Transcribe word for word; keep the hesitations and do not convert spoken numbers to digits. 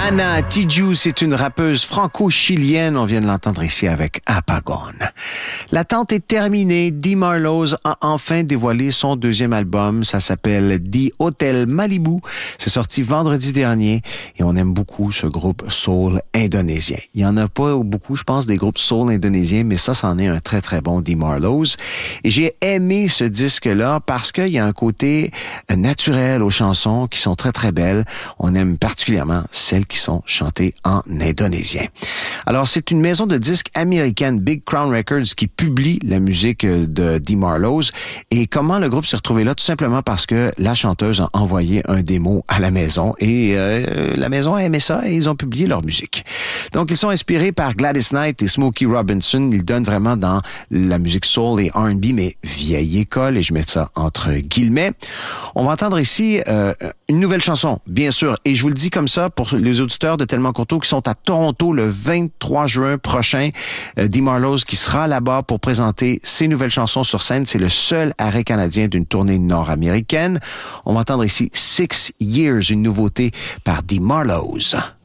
Ana Tijoux, c'est une rappeuse franco-chilienne. On vient de l'entendre ici avec Apagón. L'attente est terminée. Dee Marlowe a enfin dévoilé son deuxième album. Ça s'appelle The Hotel Malibu. C'est sorti vendredi dernier et on aime beaucoup ce groupe soul indonésien. Il y en a pas beaucoup, je pense, des groupes soul indonésiens, mais ça, c'en est un très, très bon, Dee Marlowe. Et j'ai aimé ce disque-là parce qu'il y a un côté naturel aux chansons qui sont très, très belles. On aime particulièrement celles qui sont chantées en indonésien. Alors, c'est une maison de disques américaine, Big Crown Records, qui publie la musique de Dee Marlowe. Et comment le groupe s'est retrouvé là? Tout simplement parce que la chanteuse a envoyé un démo à la maison et euh, la maison a aimé ça et ils ont publié leur musique. Donc, ils sont inspirés par Gladys Knight et Smokey Robinson. Ils donnent vraiment dans la musique soul et R and B, mais vieille école, et je mets ça entre guillemets. On va entendre ici euh, une nouvelle chanson, bien sûr, et je vous le dis comme ça pour les auditeurs de Tellement Courteau qui sont à Toronto le vingt-trois juin prochain. Euh, Dee Marlowe qui sera là-bas pour présenter ses nouvelles chansons sur scène. C'est le seul arrêt canadien d'une tournée nord-américaine. On va entendre ici Six Years, une nouveauté par Dee Marlowe.